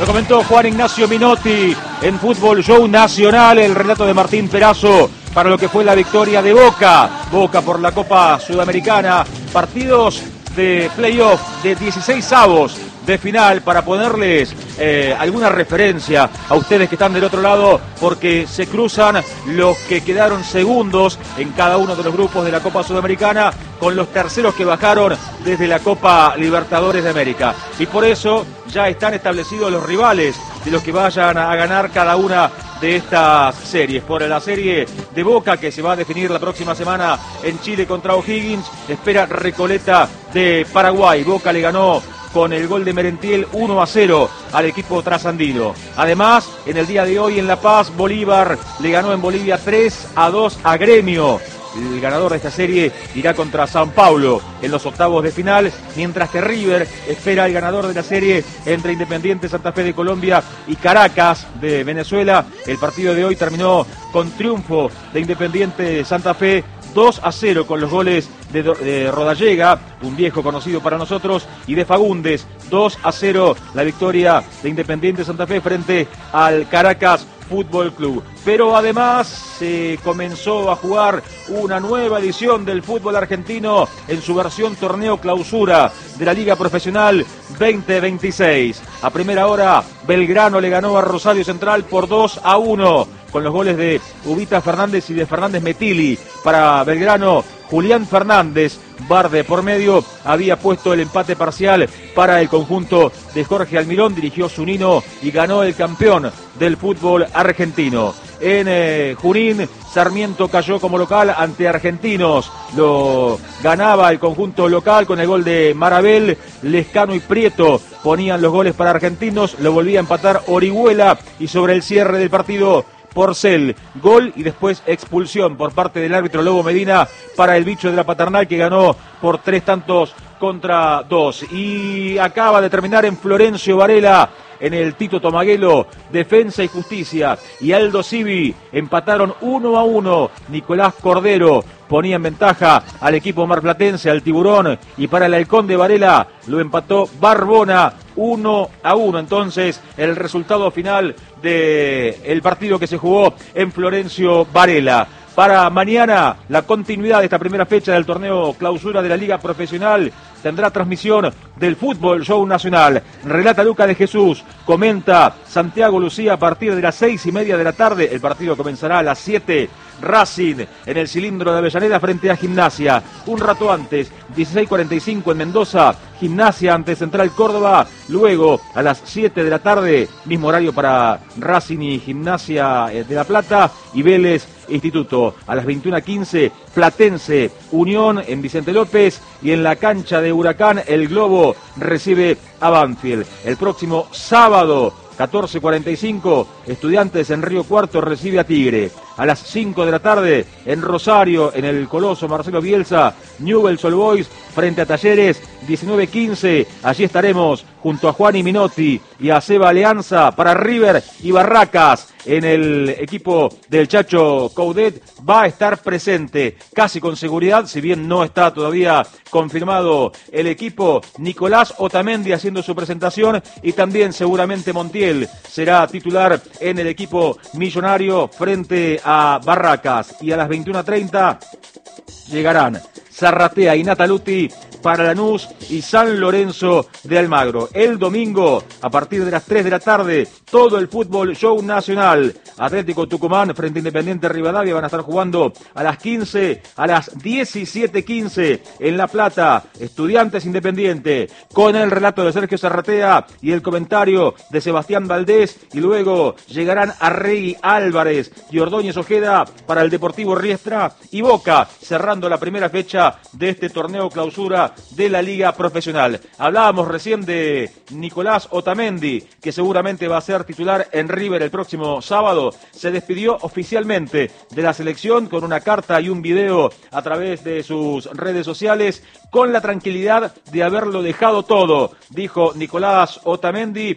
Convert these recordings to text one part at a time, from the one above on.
Lo comentó Juan Ignacio Minotti en Fútbol Show Nacional, el relato de Martín Perazo para lo que fue la victoria de Boca. Boca por la Copa Sudamericana, partidos de playoff de 16avos de final para ponerles alguna referencia a ustedes que están del otro lado, porque se cruzan los que quedaron segundos en cada uno de los grupos de la Copa Sudamericana con los terceros que bajaron desde la Copa Libertadores de América. Y por eso ya están establecidos los rivales de los que vayan a ganar cada una de estas series. Por la serie de Boca, que se va a definir la próxima semana en Chile contra O'Higgins, espera Recoleta de Paraguay. Boca le ganó con el gol de Merentiel 1-0 al equipo trasandino. Además, en el día de hoy en La Paz, Bolívar le ganó en Bolivia 3-2 a Gremio. El ganador de esta serie irá contra San Paulo en los octavos de final, mientras que River espera el ganador de la serie entre Independiente Santa Fe de Colombia y Caracas de Venezuela. El partido de hoy terminó con triunfo de Independiente Santa Fe 2-0 con los goles de Rodallega, un viejo conocido para nosotros, y de Fagundes. 2-0 la victoria de Independiente Santa Fe frente al Caracas Fútbol Club. Pero además se comenzó a jugar una nueva edición del fútbol argentino en su versión torneo clausura de la Liga Profesional 2026. A primera hora, Belgrano le ganó a Rosario Central por 2-1 con los goles de Ubita Fernández y de Fernández Metili. Para Belgrano, Julián Fernández, VAR de por medio, había puesto el empate parcial para el conjunto de Jorge Almirón, dirigió Zunino y ganó el campeón del fútbol argentino. En Junín, Sarmiento cayó como local ante Argentinos. Lo ganaba el conjunto local con el gol de Marabel. Lescano y Prieto ponían los goles para Argentinos. Lo volvía a empatar Orihuela y sobre el cierre del partido, Porcel, gol y después expulsión por parte del árbitro Lobo Medina para el bicho de la Paternal, que ganó por 3-2. Y acaba de terminar en Florencio Varela, en el Tito Tomaguelo, Defensa y Justicia y Aldo Civi empataron 1-1. Nicolás Cordero ponía en ventaja al equipo marplatense, al Tiburón, y para el Halcón de Varela lo empató Barbona 1-1. Entonces, el resultado final del partido que se jugó en Florencio Varela. Para mañana, la continuidad de esta primera fecha del torneo clausura de la Liga Profesional tendrá transmisión del Fútbol Show Nacional. Relata Luca de Jesús, comenta Santiago Lucía a partir de las 6:30 de la tarde. El partido comenzará a las 7. Racing en el Cilindro de Avellaneda frente a Gimnasia. Un rato antes, 16:45 en Mendoza, Gimnasia ante Central Córdoba. Luego, a las 7 de la tarde, mismo horario para Racing y Gimnasia de La Plata, y Vélez Instituto. A las 21:15, Platense Unión en Vicente López, y en la cancha de Huracán, el Globo recibe a Banfield. El próximo sábado, 14:45, Estudiantes en Río Cuarto recibe a Tigre. A las 5 de la tarde, en Rosario, en el Coloso Marcelo Bielsa, Newell's Old Boys frente a Talleres. 19:15, allí estaremos junto a Juan y Minotti y a Seba Alianza para River y Barracas. En el equipo del Chacho Coudet va a estar presente casi con seguridad, si bien no está todavía confirmado el equipo, Nicolás Otamendi haciendo su presentación, y también seguramente Montiel será titular en el equipo millonario frente a Barracas. Y a las 21:30 llegarán Zarratea y Nataluti para Lanús y San Lorenzo de Almagro. El domingo, a partir de las 3 de la tarde, todo el Fútbol Show Nacional. Atlético Tucumán frente a Independiente Rivadavia van a estar jugando a las 15, a las 17:15 en La Plata. Estudiantes Independiente, con el relato de Sergio Zarratea y el comentario de Sebastián Valdés, y luego llegarán Arregui Álvarez y Ordóñez Ojeda para el Deportivo Riestra, y Boca cerrando la primera fecha de este torneo clausura de la Liga Profesional. Hablábamos recién de Nicolás Otamendi, que seguramente va a ser titular en River el próximo sábado. Se despidió oficialmente de la selección con una carta y un video a través de sus redes sociales, con la tranquilidad de haberlo dejado todo, dijo Nicolás Otamendi,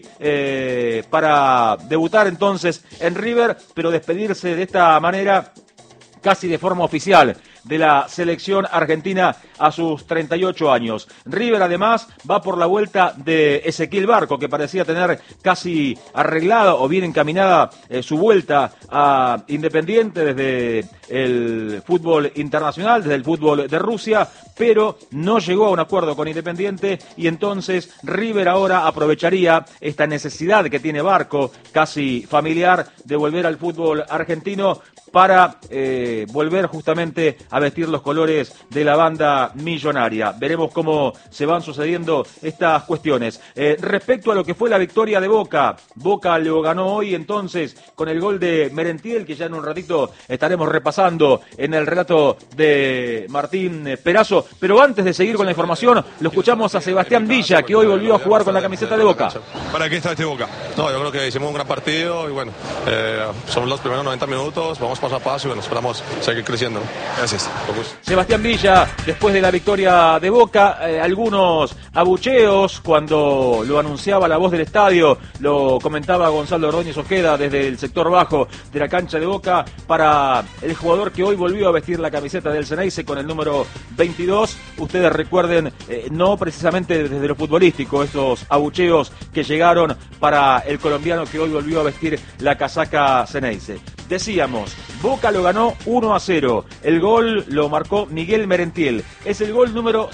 para debutar entonces en River, pero despedirse de esta manera casi de forma oficial, de la selección argentina a sus 38 años. River además va por la vuelta de Ezequiel Barco, que parecía tener casi arreglada o bien encaminada su vuelta a Independiente desde el fútbol internacional, desde el fútbol de Rusia, pero no llegó a un acuerdo con Independiente y entonces River ahora aprovecharía esta necesidad que tiene Barco, casi familiar, de volver al fútbol argentino para volver justamente a vestir los colores de la banda millonaria. Veremos cómo se van sucediendo estas cuestiones. Respecto a lo que fue la victoria de Boca, Boca lo ganó hoy entonces con el gol de Merentiel, que ya en un ratito estaremos repasando en el relato de Martín Perazo. Pero antes de seguir con la información, lo escuchamos a Sebastián Villa, que hoy volvió a jugar con la camiseta de Boca. ¿Para qué está este Boca? No, yo creo que hicimos un gran partido y bueno, son los primeros 90 minutos, vamos paso a paso y bueno, esperamos seguir creciendo. Gracias. Sebastián Villa, después de la victoria de Boca, algunos abucheos cuando lo anunciaba la voz del estadio, lo comentaba Gonzalo Ordóñez Ojeda desde el sector bajo de la cancha de Boca, para el jugador que hoy volvió a vestir la camiseta del Ceneice con el número 22. Ustedes recuerden, no precisamente desde lo futbolístico, esos abucheos que llegaron para el colombiano que hoy volvió a vestir la casaca Ceneice. Decíamos, Boca lo ganó 1-0. El gol lo marcó Miguel Merentiel. Es el gol número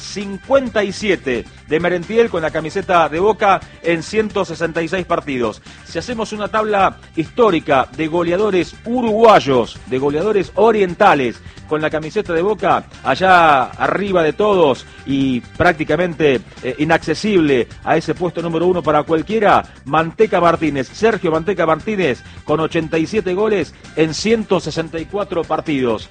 57 de Merentiel con la camiseta de Boca en 166 partidos. Si hacemos una tabla histórica de goleadores uruguayos, de goleadores orientales con la camiseta de Boca, allá arriba de todos y prácticamente inaccesible a ese puesto número 1 para cualquiera, Manteca Martínez, Sergio Manteca Martínez, con 87 goles en 164 partidos.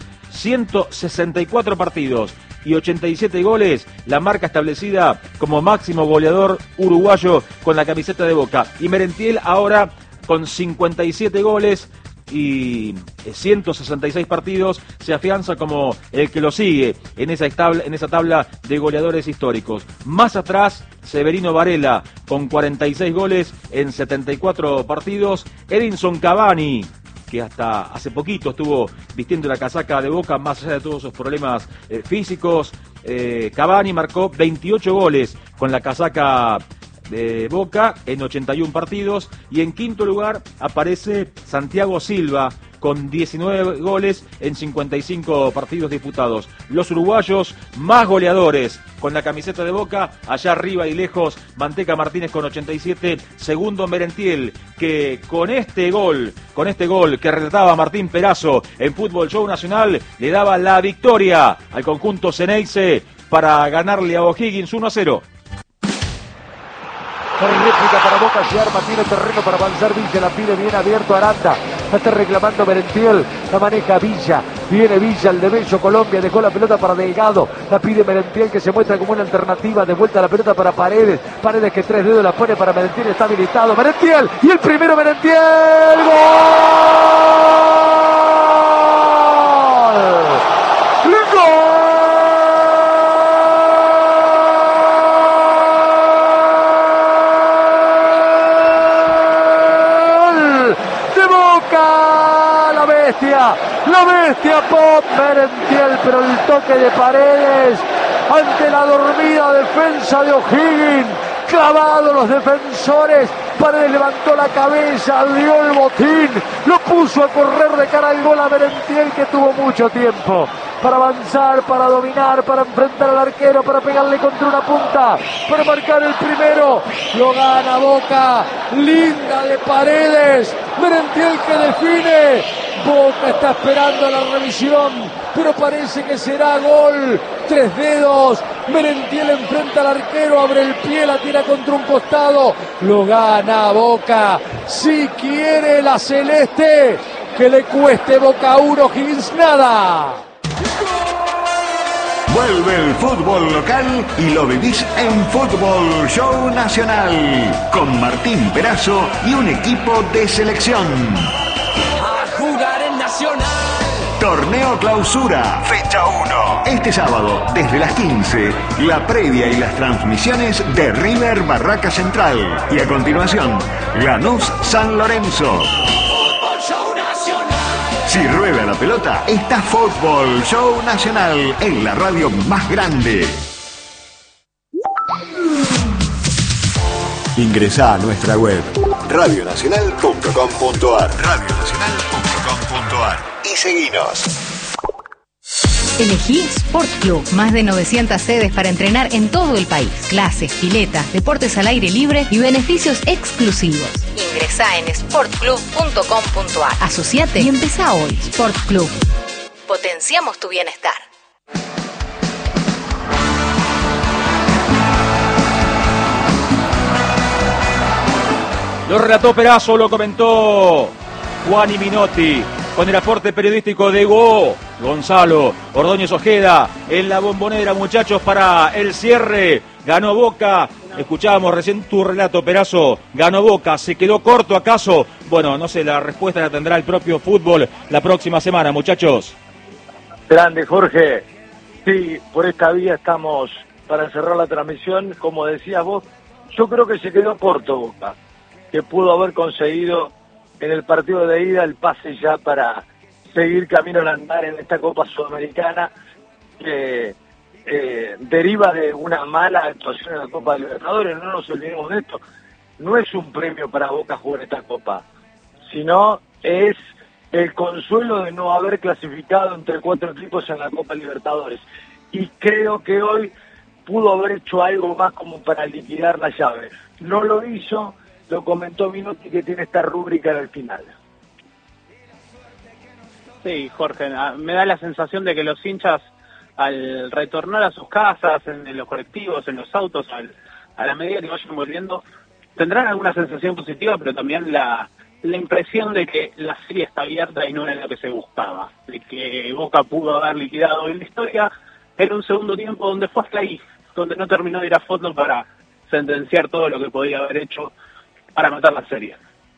164 partidos y 87 goles, la marca establecida como máximo goleador uruguayo con la camiseta de Boca. Y Merentiel ahora con 57 goles y 166 partidos se afianza como el que lo sigue en esa tabla de goleadores históricos. Más atrás, Severino Varela con 46 goles en 74 partidos. Edinson Cavani, que hasta hace poquito estuvo vistiendo la casaca de Boca, más allá de todos sus problemas físicos. Cavani marcó 28 goles con la casaca de Boca en 81 partidos. Y en quinto lugar aparece Santiago Silva con 19 goles en 55 partidos disputados. Los uruguayos más goleadores con la camiseta de Boca, allá arriba y lejos, Manteca Martínez con 87, segundo Merentiel, que con este gol que relataba Martín Perazo en Fútbol Show Nacional, le daba la victoria al conjunto Ceneice para ganarle a O'Higgins 1-0. Réplica para Boca, se arma, tiene terreno para avanzar Villa, la pide bien abierto Aranda, la está reclamando Merentiel, la maneja Villa, viene Villa, el de Bello Colombia, dejó la pelota para Delgado, la pide Merentiel, que se muestra como una alternativa, de vuelta la pelota para Paredes, Paredes que tres dedos la pone para Merentiel, está habilitado Merentiel, y el primero Merentiel, ¡gol! La bestia Pop Merentiel, pero el toque de Paredes ante la dormida defensa de O'Higgins, clavado los defensores, Paredes levantó la cabeza, dio el botín, lo puso a correr de cara al gol a Merentiel, que tuvo mucho tiempo para avanzar, para dominar, para enfrentar al arquero, para pegarle contra una punta, para marcar el primero. Lo gana Boca, linda de Paredes, Merentiel que define. Boca está esperando la revisión, pero parece que será gol. Tres dedos, Merentiel enfrenta al arquero, abre el pie, la tira contra un costado. Lo gana Boca. Si quiere la celeste, que le cueste Boca 1, O'Higgins nada. Vuelve el fútbol local y lo vivís en Fútbol Show Nacional, con Martín Perazo y un equipo de selección. Jugar en Nacional. Torneo Clausura, fecha 1. Este sábado, desde las 15, la previa y las transmisiones de River Barraca Central. Y a continuación, Lanús San Lorenzo. Fútbol Show Nacional. Si rueda la pelota, está Fútbol Show Nacional en la radio más grande. Ingresá a nuestra web radionacional.com.ar y seguinos. Elegí Sport Club, más de 900 sedes para entrenar en todo el país. Clases, piletas, deportes al aire libre y beneficios exclusivos. Ingresá en sportclub.com.ar. Asociate y empezá hoy. Sport Club. Potenciamos tu bienestar. Lo relató Perazo, lo comentó Juan y Minotti, con el aporte periodístico de Gonzalo Ordóñez Ojeda en la Bombonera, muchachos, para el cierre. Ganó Boca. Escuchábamos recién tu relato, Perazo. Ganó Boca. ¿Se quedó corto acaso? Bueno, no sé, la respuesta la tendrá el propio fútbol la próxima semana, muchachos. Grande, Jorge. Sí, por esta vía estamos para cerrar la transmisión. Como decías vos, yo creo que se quedó corto Boca, que pudo haber conseguido en el partido de ida el pase ya para seguir camino al andar en esta Copa Sudamericana, que deriva de una mala actuación en la Copa de Libertadores. No nos olvidemos de esto. No es un premio para Boca jugar esta Copa, sino es el consuelo de no haber clasificado entre 4 equipos en la Copa Libertadores. Y creo que hoy pudo haber hecho algo más como para liquidar la llave. No lo hizo. Lo comentó Minotti, que tiene esta rúbrica en el final. Sí, Jorge, me da la sensación de que los hinchas, al retornar a sus casas, en los colectivos, en los autos, a la medida que vayan volviendo, tendrán alguna sensación positiva, pero también la impresión de que la serie está abierta y no era lo que se buscaba, de que Boca pudo haber liquidado en la historia en un segundo tiempo donde fue hasta ahí, donde no terminó de ir a fondo para sentenciar todo lo que podía haber hecho para matar la serie.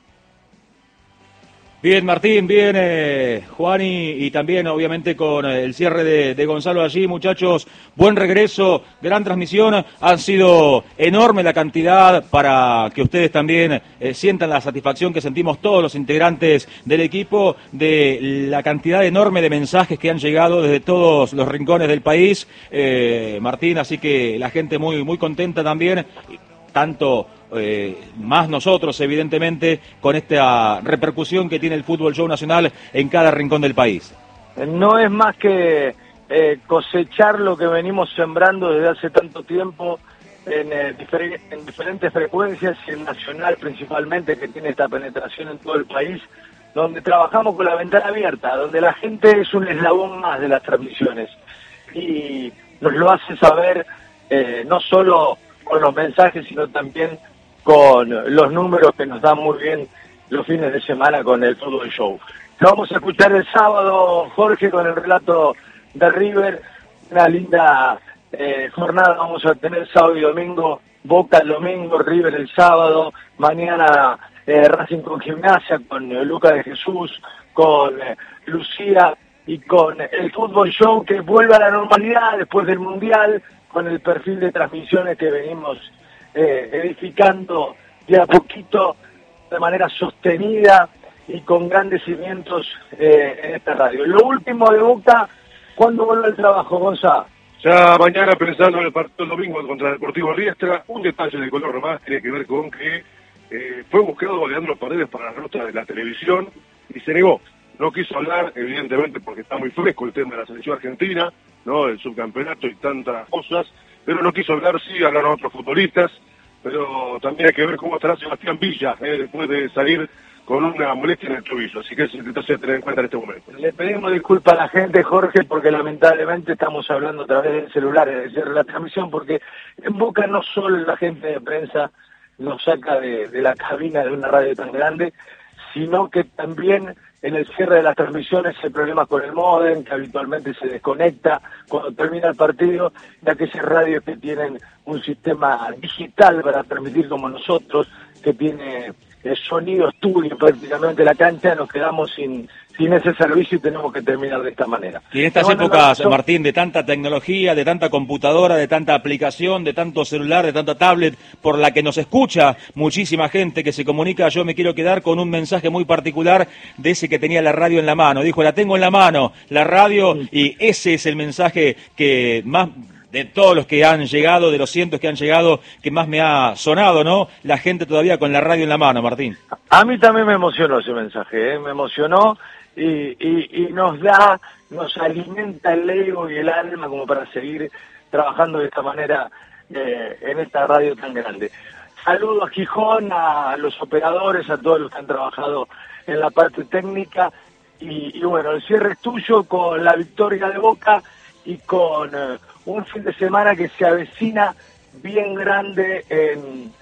Bien, Martín, bien, Juan, y también obviamente con el cierre de Gonzalo allí, muchachos, buen regreso, gran transmisión, han sido enorme la cantidad para que ustedes también sientan la satisfacción que sentimos todos los integrantes del equipo, de la cantidad enorme de mensajes que han llegado desde todos los rincones del país, Martín, así que la gente muy, muy contenta también, tanto más nosotros, evidentemente, con esta repercusión que tiene el Fútbol Show Nacional en cada rincón del país. No es más que cosechar lo que venimos sembrando desde hace tanto tiempo en diferentes frecuencias, y en Nacional principalmente, que tiene esta penetración en todo el país, donde trabajamos con la ventana abierta, donde la gente es un eslabón más de las transmisiones, y nos lo hace saber no solo con los mensajes, sino también con los números que nos dan muy bien los fines de semana con el Fútbol Show. Lo vamos a escuchar el sábado, Jorge, con el relato de River. Una linda jornada vamos a tener sábado y domingo. Boca el domingo, River el sábado. Mañana Racing con Gimnasia, con Lucas de Jesús, con Lucía y con el Fútbol Show, que vuelve a la normalidad después del Mundial, con el perfil de transmisiones que venimos edificando de a poquito, de manera sostenida y con grandes cimientos en esta radio. Lo último de Boca, ¿cuándo vuelve el trabajo, Gonzalo? Ya mañana, pensando en el partido del domingo contra el Deportivo Riestra, un detalle de color más tiene que ver con que fue buscado Leandro Paredes para la nota de la televisión y se negó. No quiso hablar, evidentemente, porque está muy fresco el tema de la selección argentina, ¿no? El subcampeonato y tantas cosas, pero no quiso hablar. Sí hablaron otros futbolistas, pero también hay que ver cómo estará Sebastián Villa después de salir con una molestia en el tobillo, así que es entonces a tener en cuenta en este momento. Le pedimos disculpas a la gente, Jorge, porque lamentablemente estamos hablando a través del celular, es decir, la transmisión, porque en Boca no solo la gente de prensa nos saca de la cabina de una radio tan grande, sino que también en el cierre de las transmisiones hay problemas con el módem, que habitualmente se desconecta cuando termina el partido, de aquellas radios que tienen un sistema digital para transmitir como nosotros, que tiene sonido, estudio prácticamente la cancha, nos quedamos sin ese servicio y tenemos que terminar de esta manera. Y en estas épocas, Martín, de tanta tecnología, de tanta computadora, de tanta aplicación, de tanto celular, de tanta tablet, por la que nos escucha muchísima gente que se comunica, yo me quiero quedar con un mensaje muy particular de ese que tenía la radio en la mano. Dijo, la tengo en la mano, la radio, y ese es el mensaje que más... de todos los que han llegado, de los cientos que han llegado, que más me ha sonado, ¿no? La gente todavía con la radio en la mano, Martín. A mí también me emocionó ese mensaje, me emocionó y nos alimenta el ego y el alma como para seguir trabajando de esta manera en esta radio tan grande. Saludo a Gijón, a los operadores, a todos los que han trabajado en la parte técnica y bueno, el cierre es tuyo con la victoria de Boca y con un fin de semana que se avecina bien grande en